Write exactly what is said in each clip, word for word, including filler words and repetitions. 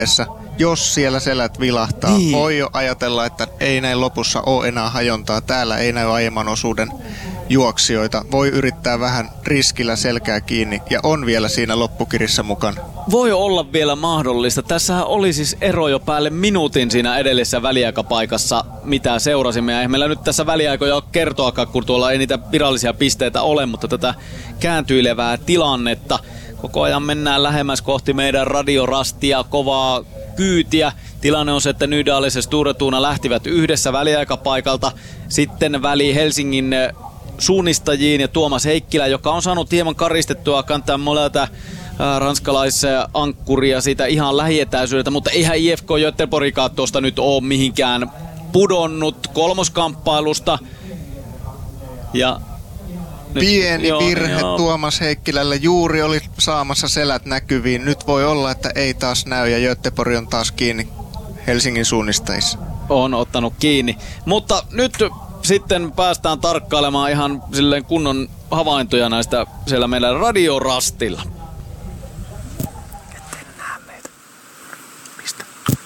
jos siellä selät vilahtaa. Niin. Voi jo ajatella, että ei näin lopussa ole enää hajontaa. Täällä ei näy aiemman osuuden juoksijoita. Voi yrittää vähän riskillä selkää kiinni ja on vielä siinä loppukirissä mukana. Voi olla vielä mahdollista. Tässähän oli siis ero jo päälle minuutin siinä edellisessä väliaikapaikassa, mitä seurasimme. Ja eihän meillä nyt tässä väliaikoja ole kertoakaan, kun tuolla ei niitä virallisia pisteitä ole, mutta tätä kääntyilevää tilannetta. Koko ajan mennään lähemmäs kohti meidän radiorastia, kovaa kyytiä. Tilanne on se, että Nydales ja Sture Thuna lähtivät yhdessä väliaikapaikalta. Sitten väli Helsingin suunnistajiin ja Tuomas Heikkilä, joka on saanut hieman karistettua kantaa molelta ranskalaisankkuria siitä ihan lähietäisyydeltä, mutta eihän I F K Göteborgkaan tuosta nyt ole mihinkään pudonnut kolmoskamppailusta. Ja Pieni joo, virhe joo. Tuomas Heikkilälle. Juuri oli saamassa selät näkyviin. Nyt voi olla, että ei taas näy ja Göteborg on taas kiinni Helsingin suunnistajissa. On ottanut kiinni. Mutta nyt sitten päästään tarkkailemaan ihan silleen kunnon havaintoja näistä siellä meillä radiorastilla. Etten näe meitä. Mistä?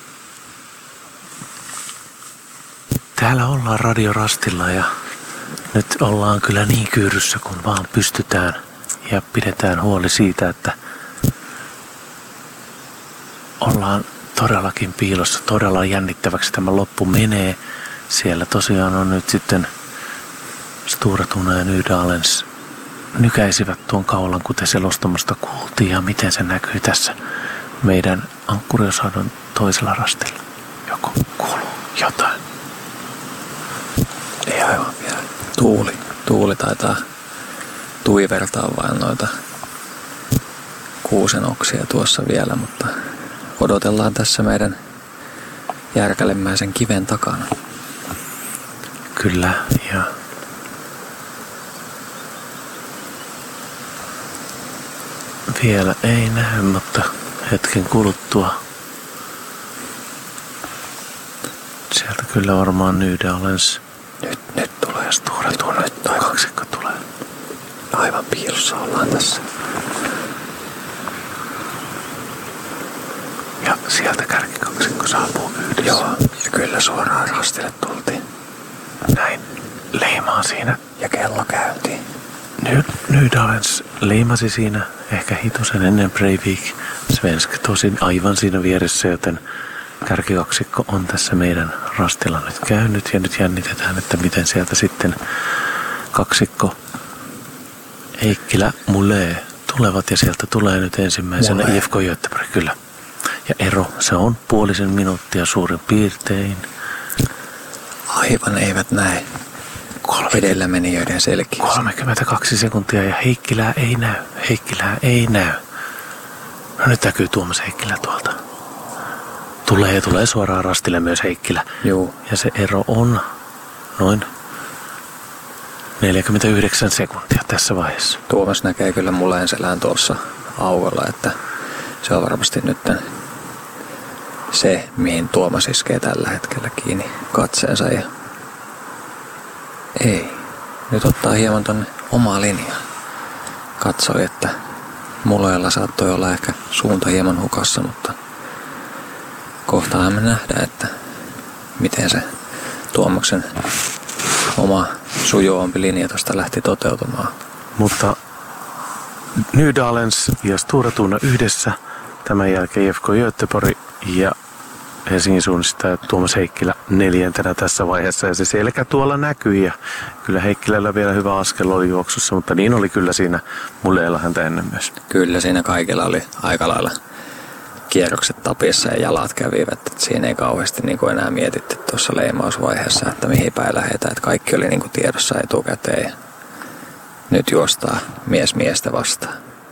Täällä ollaan radiorastilla ja nyt ollaan kyllä niin kyyryssä kun vaan pystytään ja pidetään huoli siitä, että ollaan todellakin piilossa. Todella jännittäväksi tämä loppu menee. Siellä tosiaan on nyt sitten Sture Thuna ja Nydalens nykäisivät tuon kaulan, kuten selostamasta kuultiin, ja miten se näkyy tässä meidän ankkuriosadon toisella rastilla. Joku kuuluu jotain. Ei aivan vielä. Tuuli. Tuuli taitaa tuivertaa vain noita kuusenoksia tuossa vielä, mutta odotellaan tässä meidän järkälemäisen kiven takana. Kyllä, ja vielä ei näy, mutta hetken kuluttua sieltä kyllä varmaan Nydalens. Nyt, nyt tulee Sture Thuna. Nyt toi kaksikko tulee. Aivan piilossa ollaan tässä. Ja sieltä kärkikaksikko saapuu yhdessä. Joo, ja kyllä suoraan rastille tultiin. Näin leimaa siinä. Ja kello käyntiin. Nyt Nydalens leimasi siinä ehkä hitusen ennen Breivik. Svensk tosin aivan siinä vieressä, joten kärkikaksikko on tässä meidän rastilla nyt käynyt. Ja nyt jännitetään, että miten sieltä sitten kaksikko Heikkilä Mulee tulevat. Ja sieltä tulee nyt ensimmäisenä I F K Göteborg, kyllä. Ja ero, se on puolisen minuuttia suurin piirtein. Aivan eivät näe edellä menijöiden selkiä. kolmekymmentäkaksi sekuntia ja Heikkilää ei näy. Heikkilää ei näy. No nyt näkyy Tuomas Heikkilä tuolta. Tulee ja tulee suoraan rastille myös Heikkilä. Juu. Ja se ero on noin neljäkymmentäyhdeksän sekuntia tässä vaiheessa. Tuomas näkee kyllä Muleen selän tuossa aukolla, että se on varmasti nyt se, mihin Tuomas iskee tällä hetkellä kiinni katseensa. Ja ei. Nyt ottaa hieman tonne omaa linjaa. Katsoi, että Muleella saattoi olla ehkä suunta hieman hukassa, mutta kohtaan me nähdään, että miten se Tuomaksen oma sujuvampi linja tuosta lähti toteutumaan. Mutta Nydalens ja Sture Thuna yhdessä. Tämän jälkeen I F K Göteborg ja Helsingin suunnistaja Tuomas Heikkilä neljäntenä tässä vaiheessa. Ja se selkä tuolla näkyi ja kyllä Heikkilällä vielä hyvä askel oli juoksussa, mutta niin oli kyllä siinä Muleella häntä ennen myös. Kyllä siinä kaikilla oli aika lailla kierrokset tapissa ja jalat kävivät. Että siinä ei kauheasti niin kuin enää mietitty tuossa leimausvaiheessa, että mihin päin lähdetään. Että kaikki oli niin kuin tiedossa etukäteen. Nyt juostaa mies miestä vastaan.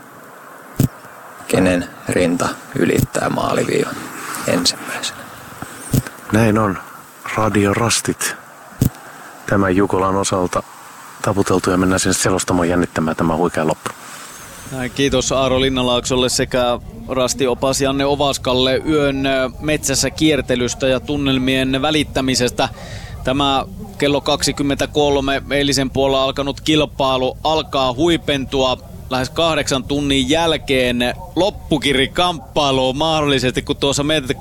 Kenen rinta ylittää maaliviivan ensimmäisenä. Näin on. Radiorastit tämän Jukolan osalta taputeltu ja mennään sinne selostamaan jännittämään tämä huikea loppu. Näin, kiitos Aaro Linnalaaksolle sekä rastiopas Janne Ovaskalle yön metsässä kiertelystä ja tunnelmien välittämisestä. Tämä kello kaksikymmentäkolme eilisen puolella alkanut kilpailu alkaa huipentua lähes kahdeksan tunnin jälkeen loppukirikamppailuun mahdollisesti, kun tuossa mietit,